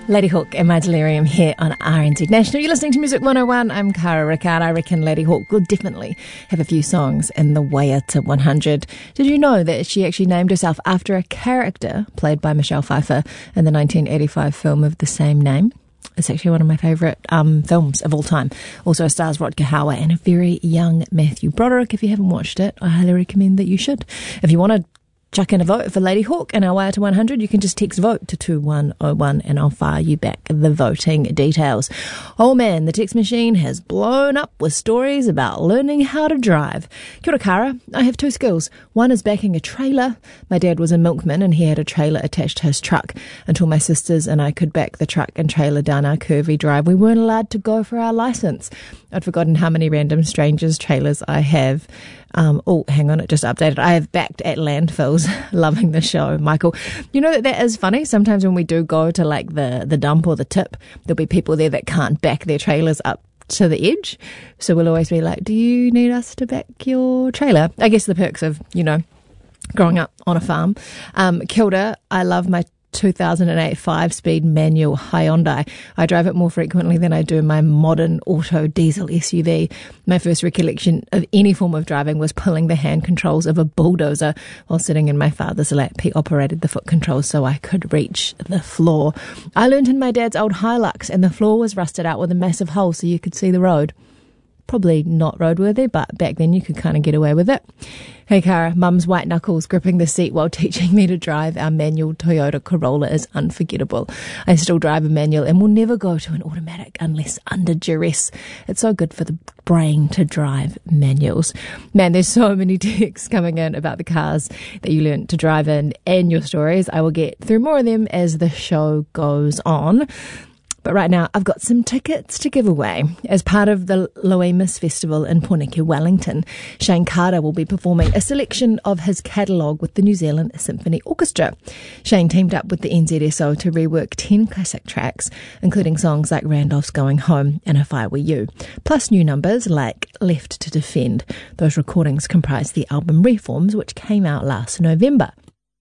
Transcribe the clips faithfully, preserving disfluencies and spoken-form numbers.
Ladyhawke and My Delirium here on R N Z National. You're listening to Music one oh one. I'm Cara Rickard. I reckon Ladyhawke will definitely have a few songs in the Waiata one hundred. Did you know that she actually named herself after a character played by Michelle Pfeiffer in the nineteen eighty-five film of the same name? It's actually one of my favourite um, films of all time. Also stars Rutger Hauer and a very young Matthew Broderick. If you haven't watched it, I highly recommend that you should. If you want to chuck in a vote for Ladyhawke and our Waiata one hundred, you can just text vote to two one oh one and I'll fire you back the voting details. Oh man, the text machine has blown up with stories about learning how to drive. Kia ora Cara, I have two skills. One is backing a trailer. My dad was a milkman and he had a trailer attached to his truck. Until my sisters and I could back the truck and trailer down our curvy drive, we weren't allowed to go for our licence. I'd forgotten how many random strangers' trailers I have. Um, oh, hang on, it just updated. I have backed at landfills. Loving the show, Michael. You know that that is funny. Sometimes when we do go to like the, the dump or the tip, there'll be people there that can't back their trailers up to the edge. So we'll always be like, do you need us to back your trailer? I guess the perks of, you know, growing up on a farm. Um, Kilda, I love my two thousand eight five-speed manual Hyundai. I drive it more frequently than I do my modern auto diesel S U V. My first recollection of any form of driving was pulling the hand controls of a bulldozer while sitting in my father's lap. He operated the foot controls so I could reach the floor. I learned in my dad's old Hilux and the floor was rusted out with a massive hole so you could see the road. Probably not roadworthy, but back then you could kind of get away with it. Hey Cara, Mum's white knuckles gripping the seat while teaching me to drive our manual Toyota Corolla is unforgettable. I still drive a manual and will never go to an automatic unless under duress. It's so good for the brain to drive manuals. Man, there's so many texts coming in about the cars that you learnt to drive in and your stories. I will get through more of them as the show goes on. But right now, I've got some tickets to give away. As part of the Loemus Festival in Pornikia, Wellington, Shane Carter will be performing a selection of his catalogue with the New Zealand Symphony Orchestra. Shane teamed up with the N Z S O to rework ten classic tracks, including songs like Randolph's Going Home and If I Were You, plus new numbers like Left to Defend. Those recordings comprise the album Reforms, which came out last November.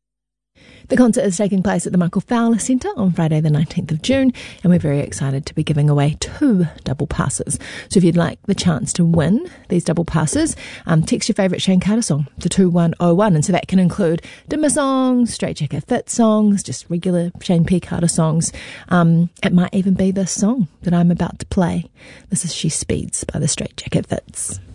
The concert is taking place at the Michael Fowler Centre on Friday the nineteenth of June, and we're very excited to be giving away two double passes. So if you'd like the chance to win these double passes, um, text your favourite Shane Carter song to two one oh one, and so that can include dimmer songs, Straight Jacket Fit songs, just regular Shane P. Carter songs. Um, it might even be this song that I'm about to play. This is She Speeds by the Straight Jacket Fits.